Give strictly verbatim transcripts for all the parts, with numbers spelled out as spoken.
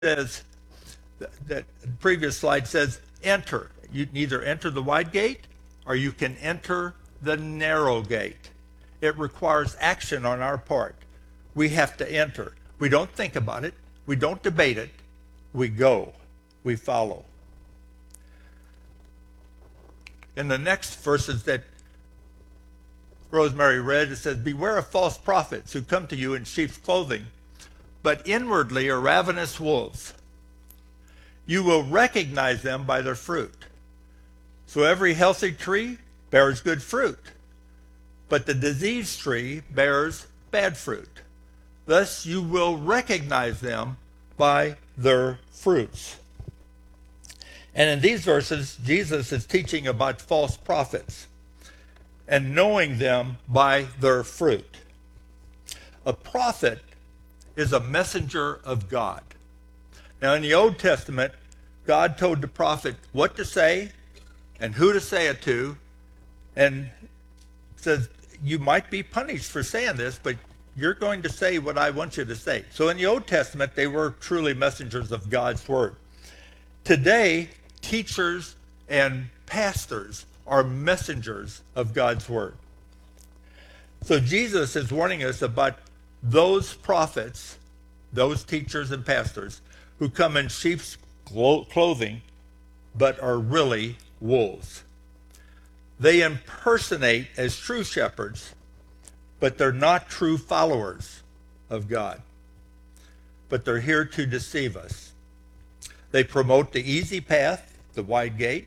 says, that previous slide says, enter. You can either enter the wide gate or you can enter the narrow gate. It requires action on our part. We have to enter. We don't think about it. We don't debate it. We go. We follow. In the next verses that Rosemary read, it says, beware of false prophets who come to you in sheep's clothing, but inwardly are ravenous wolves. You will recognize them by their fruit. So every healthy tree bears good fruit, but the diseased tree bears bad fruit. Thus you will recognize them by their fruits. And in these verses, Jesus is teaching about false prophets and knowing them by their fruit. A prophet is a messenger of God. Now in the Old Testament, God told the prophet what to say and who to say it to, and says, you might be punished for saying this, but you're going to say what I want you to say. So in the Old Testament, they were truly messengers of God's word. Today, teachers and pastors are messengers of God's word. So Jesus is warning us about those prophets, those teachers and pastors who come in sheep's clothing but are really wolves. They impersonate as true shepherds, but they're not true followers of God. But they're here to deceive us. They promote the easy path, the wide gate.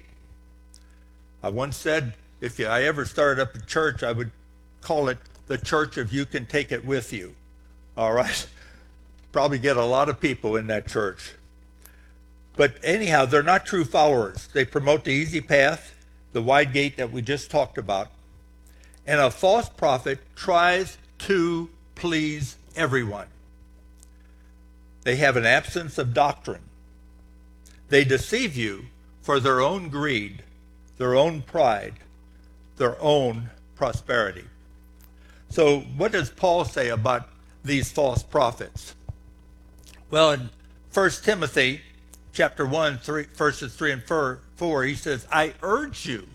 I once said, if I ever started up a church, I would call it the church of you can take it with you. All right? Probably get a lot of people in that church. But anyhow, they're not true followers. They promote the easy path, the wide gate that we just talked about. And a false prophet tries to please everyone. They have an absence of doctrine. They deceive you for their own greed, their own pride, their own prosperity. So what does Paul say about these false prophets? Well, in First Timothy chapter one, three, verses three and four, he says, I urge you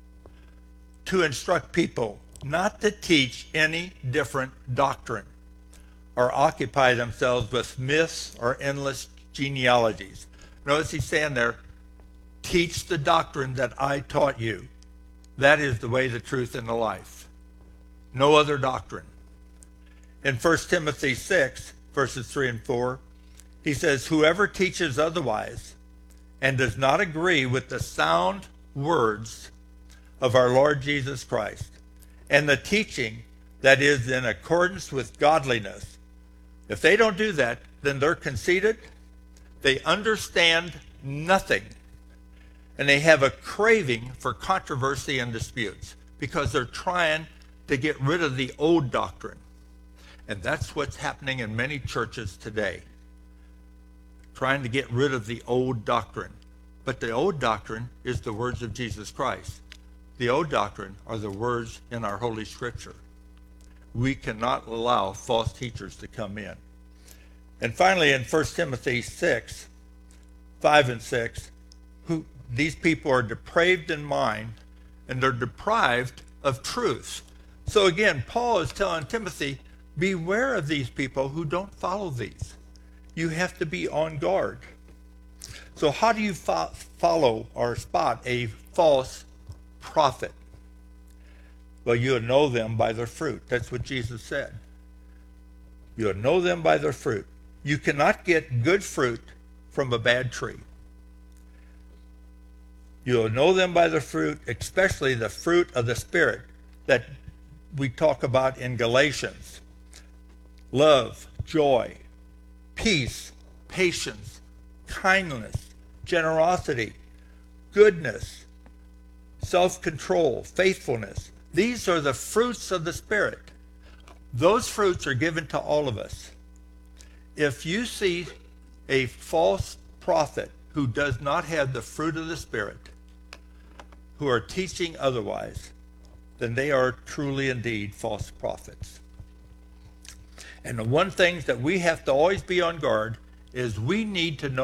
to instruct people not to teach any different doctrine or occupy themselves with myths or endless genealogies. Notice he's saying there, teach the doctrine that I taught you. That is the way, the truth, and the life. No other doctrine. In First Timothy six, verses three and four, he says, whoever teaches otherwise and does not agree with the sound words of our Lord Jesus Christ and the teaching that is in accordance with godliness, if they don't do that, then they're conceited, they understand nothing, and they have a craving for controversy and disputes because they're trying to get rid of the old doctrine. And that's what's happening in many churches today, trying to get rid of the old doctrine. But the old doctrine is the words of Jesus Christ. The old doctrine are the words in our Holy Scripture. We cannot allow false teachers to come in. And finally, in First Timothy six, five and six, who, these people are depraved in mind and they're deprived of truth. So again, Paul is telling Timothy, beware of these people who don't follow these. You have to be on guard. So how do you fo- follow or spot a false prophet? Well, you'll know them by their fruit. That's what Jesus said. You'll know them by their fruit. You cannot get good fruit from a bad tree. You'll know them by their fruit, especially the fruit of the Spirit that we talk about in Galatians. Love, joy, peace, patience, kindness, generosity, goodness, self-control, faithfulness. These are the fruits of the Spirit. Those fruits are given to all of us. If you see a false prophet who does not have the fruit of the Spirit, who are teaching otherwise, then they are truly indeed false prophets. And the one thing that we have to always be on guard is we need to know